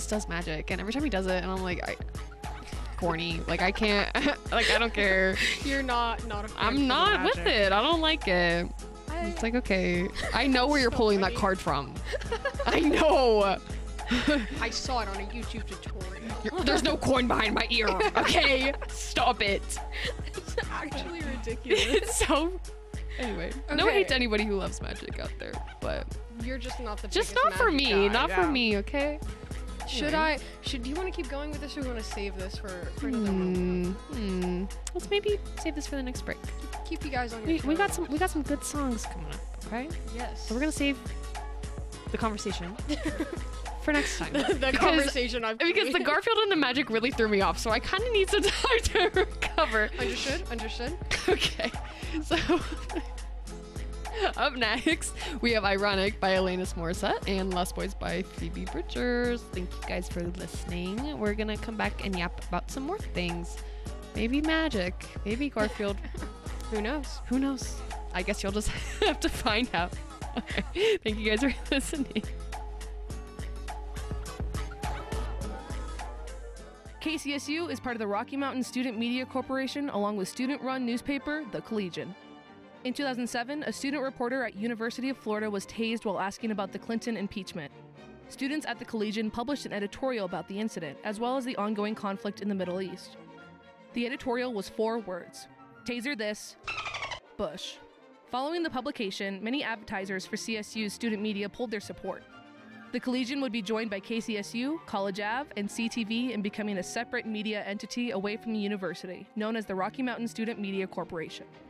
just does magic, and every time he does it, and I'm like, corny. Like, I can't. Like, I don't care. You're not a fan. I'm not with it. I don't like it. It's like, okay, I know where you're pulling that card from. I know. I saw it on a YouTube tutorial. There's no coin behind my ear. Okay, stop it. It's actually ridiculous. It's so. Anyway, no Okay. hate to anybody who loves magic out there, but You're just not the just biggest not for magic me. guy, Not yeah. for me. Okay. Anyway. Do you want to keep going with this, or do you want to save this for another one? Let's maybe save this for the next break. Keep you guys on your We got toes. some good songs coming up. Okay. Yes. So we're gonna save the conversation for next time. the conversation I've Because the Garfield and the magic really threw me off, so I kind of need some time to recover. Understood. Okay, so up next we have Ironic by Alanis Morissette and Lost Boys by Phoebe Bridgers. Thank you guys for listening. We're gonna come back and yap about some more things. Maybe magic, maybe Garfield. Who knows? Who knows? I guess you'll just have to find out. Okay. Thank you guys for listening. KCSU is part of the Rocky Mountain Student Media Corporation along with student-run newspaper, The Collegian. In 2007, a student reporter at University of Florida was tased while asking about the Clinton impeachment. Students at The Collegian published an editorial about the incident, as well as the ongoing conflict in the Middle East. The editorial was 4 words: taser this, Bush. Following the publication, many advertisers for CSU's student media pulled their support. The Collegian would be joined by KCSU, College Ave, and CTV in becoming a separate media entity away from the university, known as the Rocky Mountain Student Media Corporation.